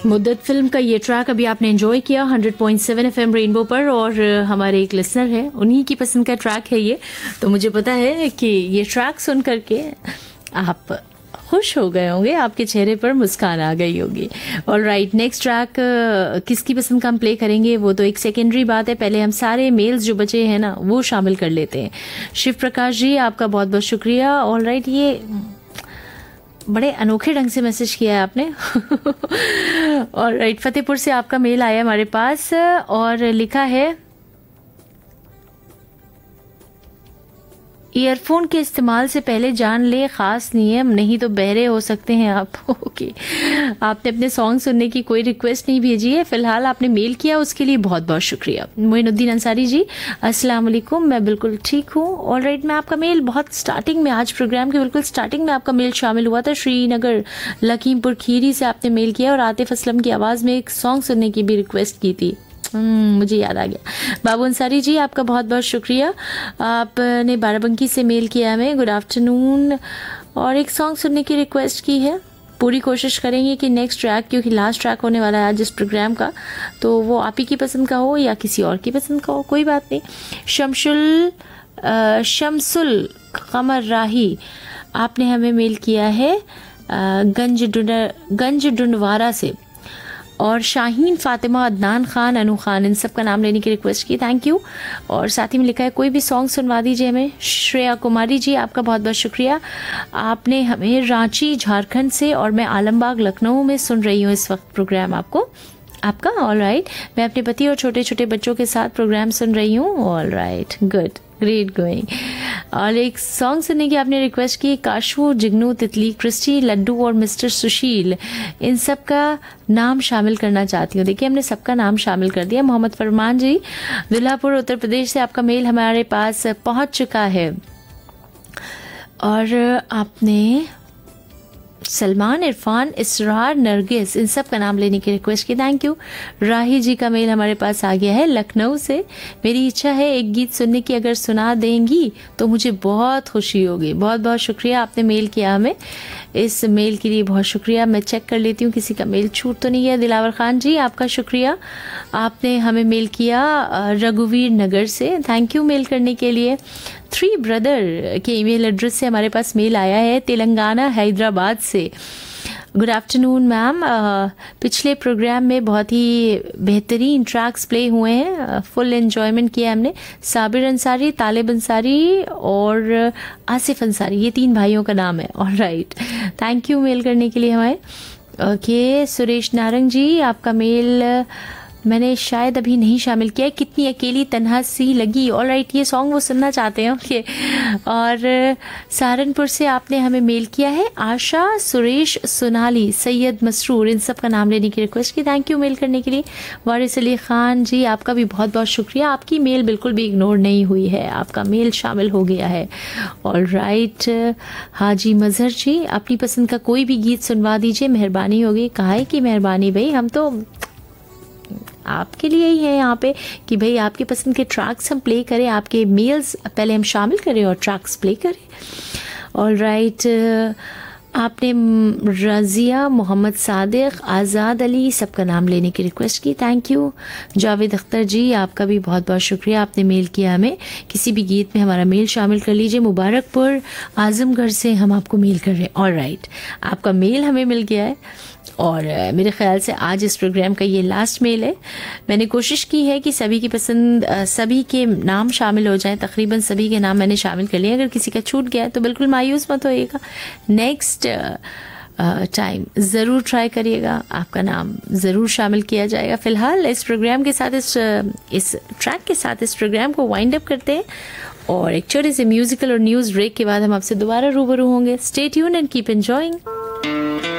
मुद्दत फिल्म का ये ट्रैक अभी आपने एंजॉय किया 100.7 FM रेनबो पर, और हमारे एक लिसनर है, उन्हीं की पसंद का ट्रैक है ये। तो मुझे पता है कि ये ट्रैक सुन करके आप खुश हो गए होंगे, आपके चेहरे पर मुस्कान आ गई होगी। ऑल राइट, नेक्स्ट ट्रैक किसकी पसंद का हम प्ले करेंगे वो तो एक सेकेंडरी बात है, पहले हम सारे मेल्स जो बचे हैं ना वो शामिल कर लेते हैं। शिव प्रकाश जी, आपका बहुत बहुत शुक्रिया। ऑल राइट, ये बड़े अनोखे ढंग से मैसेज किया है आपने। और राइट, फतेहपुर से आपका मेल आया हमारे पास और लिखा है ईयरफोन के इस्तेमाल से पहले जान ले खास नियम, नहीं तो बहरे हो सकते हैं आप। ओके, आपने अपने सॉन्ग सुनने की कोई रिक्वेस्ट नहीं भेजी है, फिलहाल आपने मेल किया, उसके लिए बहुत बहुत शुक्रिया। मोइनुद्दीन अंसारी जी, अस्सलाम वालेकुम, मैं बिल्कुल ठीक हूँ। ऑल राइट, मैं आपका मेल बहुत स्टार्टिंग में, आज प्रोग्राम के बिल्कुल स्टार्टिंग में आपका मेल शामिल हुआ था। श्रीनगर लखीमपुर खीरी से आपने मेल किया और आतिफ असलम की आवाज़ में एक सॉन्ग सुनने की भी रिक्वेस्ट की थी। मुझे याद आ गया। बाबू अंसारी जी, आपका बहुत बहुत शुक्रिया, आपने बाराबंकी से मेल किया हमें, गुड आफ्टरनून, और एक सॉन्ग सुनने की रिक्वेस्ट की है। पूरी कोशिश करेंगे कि नेक्स्ट ट्रैक, क्योंकि लास्ट ट्रैक होने वाला है आज इस प्रोग्राम का, तो वो आप ही की पसंद का हो या किसी और की पसंद का हो, कोई बात नहीं। शमसुल कमर राही, आपने हमें मेल किया है गंज डुंडवारा से, और शाहीन, फातिमा, अदनान खान, अनु खान, इन सब का नाम लेने की रिक्वेस्ट की, थैंक यू। और साथ ही में लिखा है कोई भी सॉन्ग सुनवा दीजिए हमें। श्रेया कुमारी जी, आपका बहुत बहुत शुक्रिया, आपने हमें रांची झारखंड से, और मैं आलमबाग लखनऊ में सुन रही हूँ इस वक्त प्रोग्राम आपका। ऑल राइट, मैं अपने पति और छोटे छोटे बच्चों के साथ प्रोग्राम सुन रही हूँ। All right, good, great going. और एक सॉन्ग सुनने की आपने रिक्वेस्ट की, काशू, जिग्नू, तितली, क्रिस्टी, लड्डू और मिस्टर सुशील, इन सब का नाम शामिल करना चाहती हूँ। देखिए, हमने सबका नाम शामिल कर दिया। मोहम्मद फरमान जी, दुल्हापुर उत्तर प्रदेश से आपका मेल हमारे पास पहुँच चुका है, और आपने सलमान, इरफान, इसरार, नरगिस, इन सब का नाम लेने की रिक्वेस्ट की, थैंक यू। राही जी का मेल हमारे पास आ गया है लखनऊ से, मेरी इच्छा है एक गीत सुनने की, अगर सुना देंगी तो मुझे बहुत खुशी होगी। बहुत बहुत शुक्रिया, आपने मेल किया हमें, इस मेल के लिए बहुत शुक्रिया। मैं चेक कर लेती हूँ किसी का मेल छूट तो नहीं है। दिलावर खान जी, आपका शुक्रिया, आपने हमें मेल किया रघुवीर नगर से, थैंक यू मेल करने के लिए। थ्री ब्रदर के ईमेल एड्रेस से हमारे पास मेल आया है तेलंगाना हैदराबाद से। गुड आफ्टरनून मैम, पिछले प्रोग्राम में बहुत ही बेहतरीन ट्रैक्स प्ले हुए हैं, फुल एंजॉयमेंट किया हमने। साबिर अंसारी, तालिब अंसारी और आसिफ अंसारी, ये 3 भाइयों का नाम है। All right, thank you mail करने के लिए हमें। ओके, सुरेश नारंग जी, आपका मेल मैंने शायद अभी नहीं शामिल किया है, कितनी अकेली तन्हा सी लगी। ऑल राइट, ये सॉन्ग वो सुनना चाहते हैं। ओके, और सहारनपुर से आपने हमें मेल किया है आशा, सुरेश, सोनाली, सैयद मसरूर, इन सब का नाम लेने की रिक्वेस्ट की, थैंक यू मेल करने के लिए। वारिस अली खान जी, आपका भी बहुत बहुत शुक्रिया, आपकी मेल बिल्कुल भी इग्नोर नहीं हुई है, आपका मेल शामिल हो गया है। ऑल राइट, हाजी मजहर जी, अपनी पसंद का कोई भी गीत सुनवा दीजिए, मेहरबानी होगी। कहा है कि मेहरबानी भाई, हम तो आपके लिए ही है यहाँ पे कि भाई आपकी पसंद के ट्रैक्स हम प्ले करें, आपके मेल्स पहले हम शामिल करें और ट्रैक्स प्ले करें। ऑल राइट, आपने रज़िया, मोहम्मद सादिक, आज़ाद अली, सबका नाम लेने की रिक्वेस्ट की, थैंक यू। जावेद अख्तर जी, आपका भी बहुत बहुत शुक्रिया, आपने मेल किया हमें, किसी भी गीत में हमारा मेल शामिल कर लीजिए। मुबारकपुर आजमगढ़ से हम आपको मेल कर रहे हैं। ऑल राइट, आपका मेल हमें मिल गया है, और मेरे ख्याल से आज इस प्रोग्राम का ये लास्ट मेल है। मैंने कोशिश की है कि सभी की पसंद, सभी के नाम शामिल हो जाएं, तकरीबन सभी के नाम मैंने शामिल कर लिए। अगर किसी का छूट गया है तो बिल्कुल मायूस मत होइएगा, नेक्स्ट टाइम ज़रूर ट्राई करिएगा, आपका नाम ज़रूर शामिल किया जाएगा। फ़िलहाल इस प्रोग्राम के साथ, इस ट्रैक के साथ इस प्रोग्राम को वाइंड अप करते हैं, और एक छोटे से म्यूज़िकल और न्यूज़ ब्रेक के बाद हम आपसे दोबारा रूबरू होंगे। Stay tuned and keep enjoying.